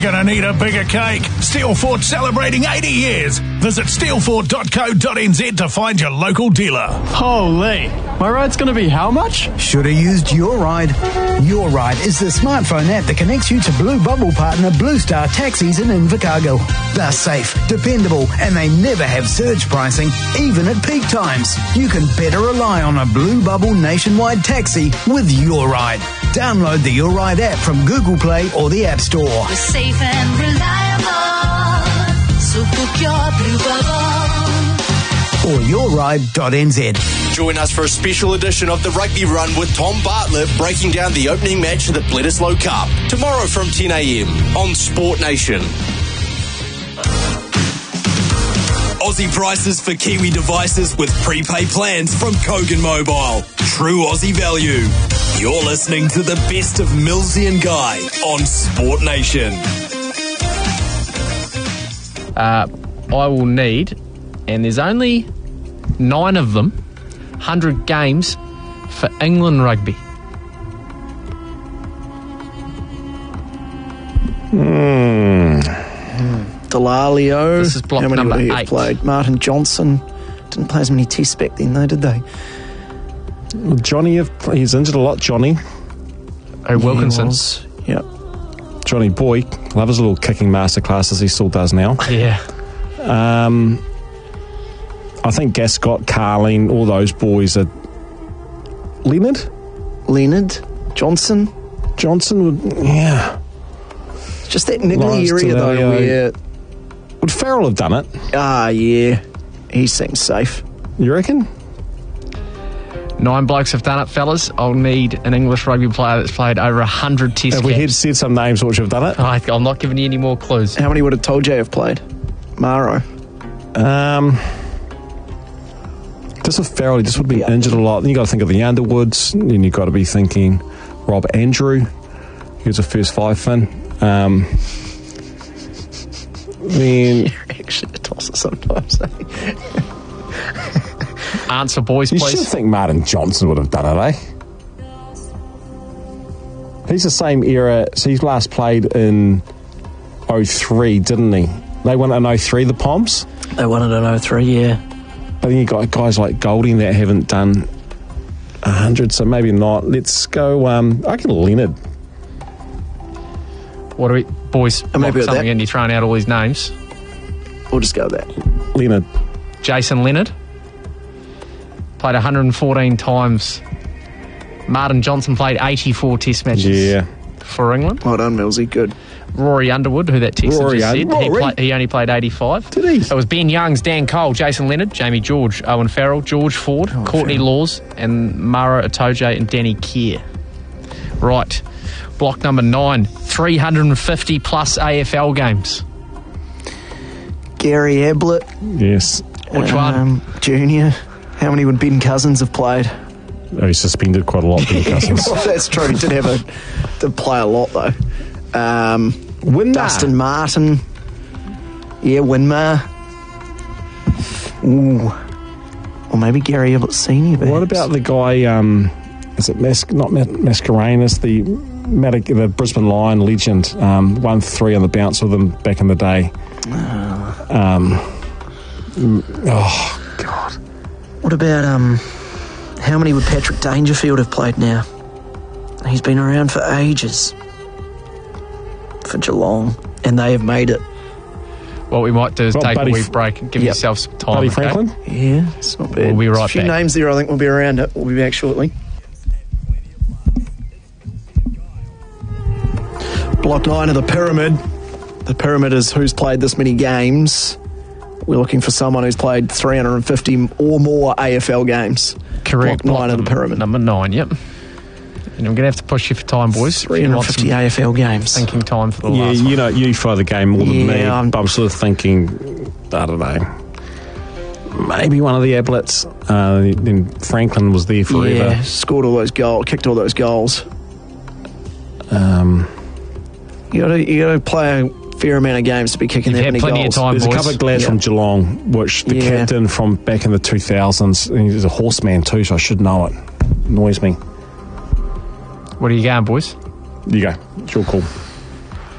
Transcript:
Gonna need a bigger cake. Steelfort celebrating 80 years. Visit steelfort.co.nz to find your local dealer. Holy, my ride's gonna be how much? Should have used Your Ride. Your Ride is the smartphone app that connects you to Blue Bubble partner Blue Star Taxis in Invercargill. They're safe, dependable, and they never have surge pricing, even at peak times. You can better rely on a Blue Bubble nationwide taxi with Your Ride. Download the Your Ride app from Google Play or the App Store. We're safe and reliable, so book your Blue Bubble. Or yourride.nz. Join us for a special edition of the Rugby Run with Tom Bartlett, breaking down the opening match of the Bledisloe Cup. Tomorrow from 10 a.m. on Sport Nation. Aussie prices for Kiwi devices with prepaid plans from Kogan Mobile. True Aussie value. You're listening to the best of Millsy and Guy on Sport Nation. I will need, and there's only 9 of them, 100 games for England rugby. Delalio. This is block How many number would he 8. have played? Martin Johnson. Didn't play as many tests back then, though, did they? Johnny, he's injured a lot, Johnny. Oh, Wilkinson. Yep. Johnny Boy. Love his little kicking masterclass as he still does now. Yeah. I think Gascott, Carleen, all those boys are... Leonard? Johnson would... Yeah. Just that niggly Lawrence area, though, Delalio. where... Would Farrell have done it? Yeah. He seems safe. You reckon? 9 blokes have done it, fellas. I'll need an English rugby player that's played over 100 test Have we caps. said some names which have done it? I'm not giving you any more clues. How many would have told you have played? Maro. Just with Farrell, he just would be injured a lot. Then you got to think of the Underwoods. Then you've got to be thinking Rob Andrew. He was a first 5 fin. Then You're actually a tosser sometimes. Answer, boys, you please. should think Martin Johnson would have done it, eh? He's the same era. So he last played in 03, didn't he? They won in 03, the Poms. They won it in 03, yeah. But then you got guys like Golding that haven't done 100, so maybe not. Let's go. I reckon Leonard. What do we... Boys, maybe lock with something that. in. You're throwing out all these names. We'll just go with that. Leonard. Jason Leonard. Played 114 times. Martin Johnson played 84 test matches for England. Well done, Millsy. Good. Rory Underwood, who that texter Rory just said, he only played 85. Did he? It was Ben Youngs, Dan Cole, Jason Leonard, Jamie George, Owen Farrell, George Ford, Courtney Laws, and Mara Itoje and Danny Kerr. Right. Block number 9, 350 plus AFL games. Gary Ablett. Yes. Which one? Junior. How many would Ben Cousins have played? Oh, he suspended quite a lot, Ben Cousins. Well, that's true. He did play a lot, though. Winmar. Dustin Martin. Yeah, Winmar. Ooh. Or maybe Gary Ablett Senior. Perhaps. What about the guy, is it Mascarenas, the Brisbane Lion legend, won 3 on the bounce with them back in the day. Oh, God. What about, how many would Patrick Dangerfield have played now? He's been around for ages. For Geelong. And they have made it. What we might do is take Buddy a wee break and give yourself some time. Buddy okay? Franklin? Yeah, it's not bad. We'll be right There's a few back. names there I think we'll be around it. We'll be back shortly. Block 9 of the Pyramid. The Pyramid is who's played this many games. We're looking for someone who's played 350 or more AFL games. Correct. Block 9 of the Pyramid. Number 9, yep. And I'm going to have to push you for time, boys. 350 AFL games. Thinking time for the Yeah, last you one. know, you follow the game more than me. Yeah, But I'm sort of thinking, I don't know, maybe one of the Ablets. Then Franklin was there forever. Yeah, scored all those goals, kicked all those goals. You got to play a fair amount of games to be kicking that many goals. plenty of time, There's boys. a couple of lads from Geelong, which the captain from back in the 2000s, and he's a horseman too, so I should know it. Annoys me. What are you going, boys? You go. It's your call.